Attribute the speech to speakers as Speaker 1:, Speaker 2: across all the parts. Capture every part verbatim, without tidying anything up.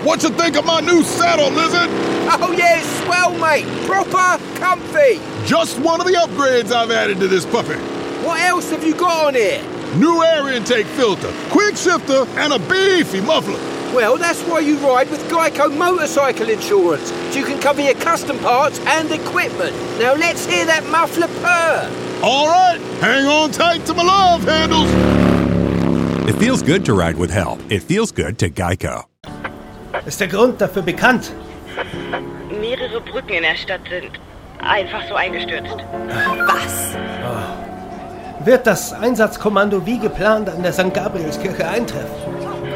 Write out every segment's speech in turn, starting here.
Speaker 1: What you think of my new saddle, Lizard?
Speaker 2: Oh yeah, it's swell, mate. Proper comfy.
Speaker 1: Just one of the upgrades I've added to this puppy.
Speaker 2: What else have you got on here?
Speaker 1: New air intake filter, quick shifter, and a beefy muffler.
Speaker 2: Well, that's why you ride with Geico Motorcycle Insurance, so you can cover your custom parts and equipment. Now let's hear that muffler purr.
Speaker 1: All right, hang on tight to my love handles.
Speaker 3: It feels good to ride with help. It feels good to Geico.
Speaker 4: Ist der Grund dafür bekannt?
Speaker 5: Mehrere Brücken in der Stadt sind einfach so eingestürzt.
Speaker 6: Was?
Speaker 4: Oh. Wird das Einsatzkommando wie geplant an der Sankt Gabrielskirche eintreffen?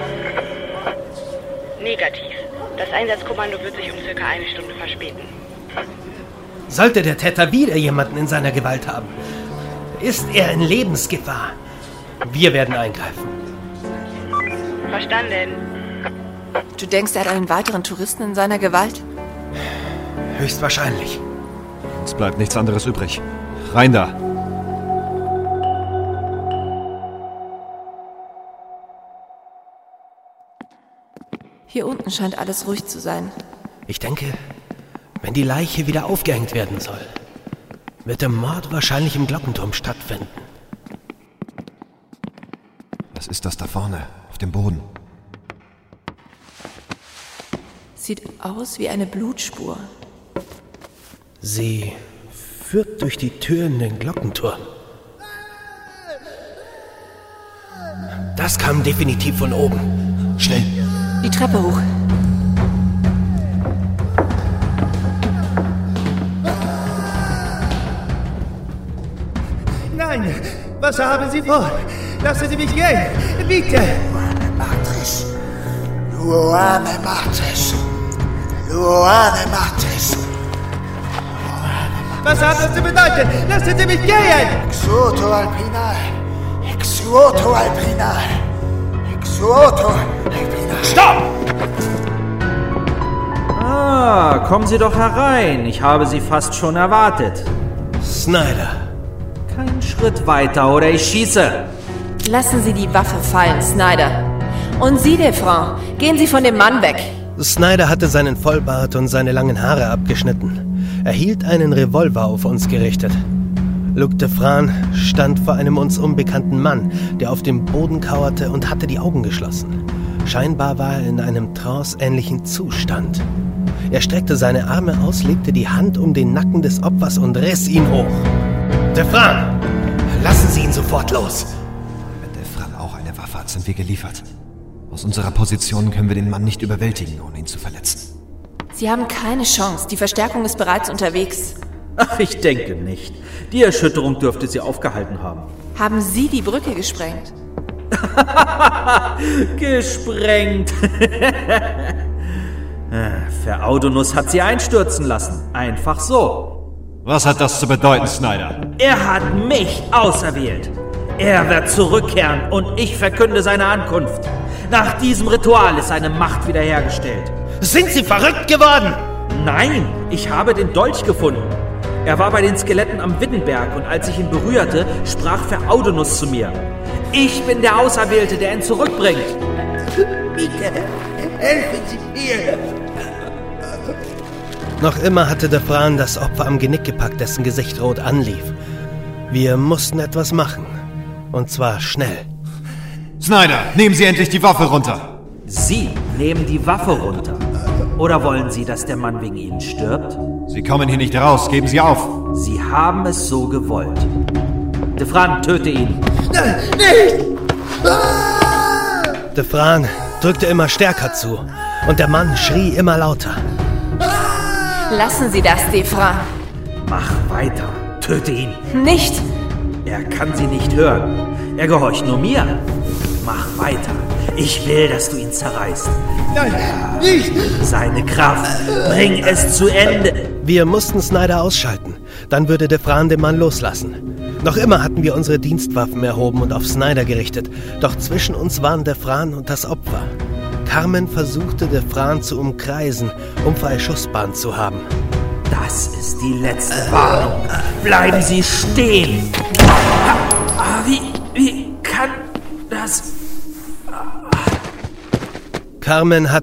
Speaker 5: Negativ. Das Einsatzkommando wird sich um circa eine Stunde verspäten.
Speaker 4: Sollte der Täter wieder jemanden in seiner Gewalt haben, ist er in Lebensgefahr. Wir werden eingreifen.
Speaker 5: Verstanden.
Speaker 6: Du denkst, er hat einen weiteren Touristen in seiner Gewalt?
Speaker 4: Höchstwahrscheinlich.
Speaker 7: Es bleibt nichts anderes übrig. Rein da!
Speaker 6: Hier unten scheint alles ruhig zu sein.
Speaker 4: Ich denke, wenn die Leiche wieder aufgehängt werden soll, wird der Mord wahrscheinlich im Glockenturm stattfinden.
Speaker 7: Was ist das da vorne, auf dem Boden?
Speaker 6: Sieht aus wie eine Blutspur.
Speaker 4: Sie führt durch die Tür in den Glockenturm. Das kam definitiv von oben. Schnell!
Speaker 6: Die Treppe hoch.
Speaker 4: Nein! Was haben Sie vor? Lassen Sie mich gehen! Bitte!
Speaker 8: Luane Martres! Luane Martres! Luane Martres!
Speaker 4: Was hat das zu bedeuten? Lassen Sie mich gehen!
Speaker 8: Exuoto Alpinal! Exuoto Alpinal! Exuoto Alpinal!
Speaker 4: Stopp!
Speaker 9: Ah, kommen Sie doch herein. Ich habe Sie fast schon erwartet.
Speaker 4: Snyder.
Speaker 9: Kein Schritt weiter oder ich schieße.
Speaker 6: Lassen Sie die Waffe fallen, Snyder. Und Sie, Defranc, gehen Sie von dem Mann weg.
Speaker 4: Snyder hatte seinen Vollbart und seine langen Haare abgeschnitten. Er hielt einen Revolver auf uns gerichtet. Luc Defranc stand vor einem uns unbekannten Mann, der auf dem Boden kauerte und hatte die Augen geschlossen. Scheinbar war er in einem tranceähnlichen Zustand. Er streckte seine Arme aus, legte die Hand um den Nacken des Opfers und riss ihn hoch. Defranc, lassen Sie ihn sofort los!
Speaker 7: Wenn Defranc auch eine Waffe hat, sind wir geliefert. Aus unserer Position können wir den Mann nicht überwältigen, ohne ihn zu verletzen.
Speaker 6: Sie haben keine Chance. Die Verstärkung ist bereits unterwegs.
Speaker 9: Ach, ich denke nicht. Die Erschütterung dürfte sie aufgehalten haben.
Speaker 6: Haben Sie die Brücke gesprengt?
Speaker 9: Gesprengt. Veraudonus hat sie einstürzen lassen. Einfach so.
Speaker 7: Was hat das zu bedeuten, Snyder?
Speaker 9: Er hat mich auserwählt. Er wird zurückkehren und ich verkünde seine Ankunft. Nach diesem Ritual ist seine Macht wiederhergestellt.
Speaker 4: Sind Sie verrückt geworden?
Speaker 9: Nein, ich habe den Dolch gefunden. Er war bei den Skeletten am Wittenberg und als ich ihn berührte, sprach Veraudonus zu mir. Ich bin der Auserwählte, der ihn zurückbringt.
Speaker 8: Bitte, helfen Sie mir!
Speaker 4: Noch immer hatte Defranc das Opfer am Genick gepackt, dessen Gesicht rot anlief. Wir mussten etwas machen. Und zwar schnell.
Speaker 7: Snyder, nehmen Sie endlich die Waffe runter!
Speaker 9: Sie nehmen die Waffe runter. Oder wollen Sie, dass der Mann wegen Ihnen stirbt?
Speaker 7: Sie kommen hier nicht raus, geben Sie auf!
Speaker 9: Sie haben es so gewollt. Defranc, töte ihn!
Speaker 8: Nein, nicht!
Speaker 4: Defranc drückte immer stärker zu und der Mann schrie immer lauter.
Speaker 6: Lassen Sie das, Defranc.
Speaker 9: Mach weiter. Töte ihn.
Speaker 6: Nicht!
Speaker 9: Er kann sie nicht hören. Er gehorcht nur mir. Mach weiter. Ich will, dass du ihn zerreißt.
Speaker 8: Nein, nicht!
Speaker 9: Seine Kraft. Bring es zu Ende.
Speaker 4: Wir mussten Snyder ausschalten. Dann würde Defranc den Mann loslassen. Noch immer hatten wir unsere Dienstwaffen erhoben und auf Snyder gerichtet. Doch zwischen uns waren Defranc und das Opfer. Carmen versuchte, Defranc zu umkreisen, um freie Schussbahn zu haben.
Speaker 9: Das ist die letzte Warnung. Bleiben Sie stehen. Wie, wie kann das...
Speaker 4: Carmen hat